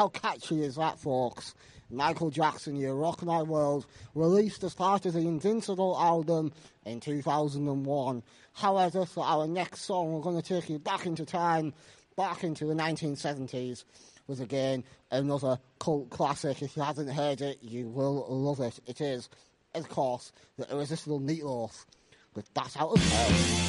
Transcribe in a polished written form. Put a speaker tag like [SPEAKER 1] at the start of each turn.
[SPEAKER 1] How catchy is that, folks? Michael Jackson, You Rock My World, released as part of the Invincible album in 2001. However, for our next song, we're going to take you back into time, back into the 1970s, with, again, another cult classic. If you haven't heard it, you will love it. It is, of course, the Irresistible Meatloaf with Bat Out of Hell.